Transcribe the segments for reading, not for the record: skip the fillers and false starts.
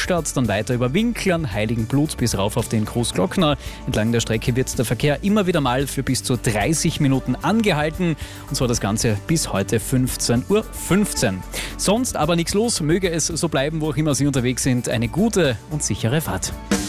Neustadt, dann weiter über Winklern, Heiligenblut bis rauf auf den Großglockner. Entlang der Strecke wird der Verkehr immer wieder mal für bis zu 30 Minuten angehalten. Und zwar das Ganze bis heute 15:15 Uhr. Sonst aber nichts los, möge es so bleiben, wo auch immer Sie unterwegs sind. Eine gute und sichere Fahrt.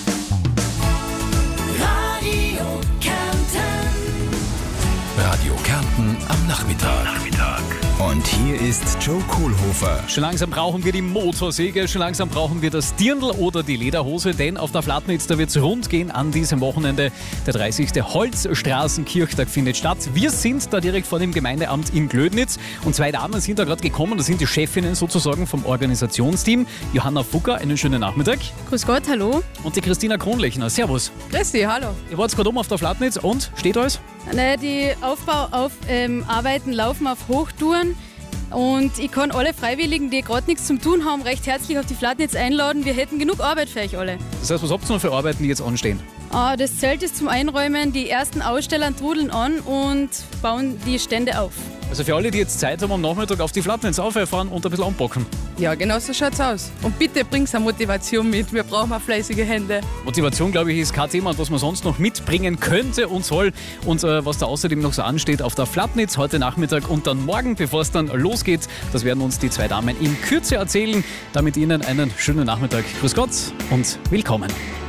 Radio Kärnten am Nachmittag. Und hier ist Joe Kohlhofer. Schon langsam brauchen wir die Motorsäge, schon langsam brauchen wir das Dirndl oder die Lederhose, denn auf der Flatnitz, da wird es rund gehen an diesem Wochenende. Der 30. Holzstraßenkirchtag findet statt. Wir sind da direkt vor dem Gemeindeamt in Glödnitz und zwei Damen sind da gerade gekommen, das sind die Chefinnen sozusagen vom Organisationsteam. Johanna Fucker, einen schönen Nachmittag. Grüß Gott, hallo. Und die Christina Kronlechner, servus. Grüß dich, hallo. Ihr wart gerade oben auf der Flatnitz und steht alles? Die Arbeiten laufen auf Hochtouren und ich kann alle Freiwilligen, die gerade nichts zum Tun haben, recht herzlich auf die Flatnitz einladen. Wir hätten genug Arbeit für euch alle. Das heißt, was habt ihr noch für Arbeiten, die jetzt anstehen? Das Zelt ist zum Einräumen, die ersten Aussteller trudeln an und bauen die Stände auf. Also für alle, die jetzt Zeit haben, am Nachmittag auf die Flatnitz auffahren und ein bisschen anpacken. Ja, genau so schaut's aus. Und bitte bring's eine Motivation mit. Wir brauchen auch fleißige Hände. Motivation, glaube ich, ist kein Thema, was man sonst noch mitbringen könnte und soll. Und was da außerdem noch so ansteht auf der Flatnitz heute Nachmittag und dann morgen, bevor es dann losgeht, das werden uns die zwei Damen in Kürze erzählen. Damit Ihnen einen schönen Nachmittag. Grüß Gott und willkommen.